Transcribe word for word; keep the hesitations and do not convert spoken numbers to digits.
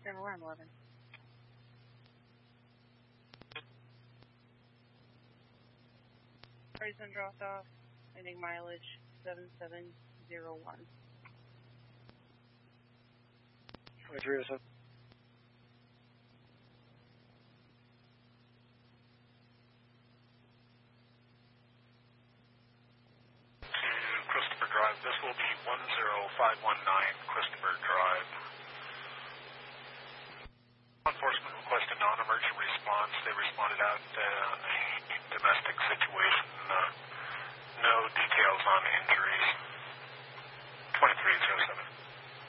General Alarm eleven. Party's been dropped off. Ending mileage seven seven zero one. twenty-three oh seven. Christopher Drive. This will be one zero five one nine Christopher Drive. Law enforcement requested non-emergent response. They responded out uh, on a domestic situation. Uh, no details on injuries. twenty-three oh seven.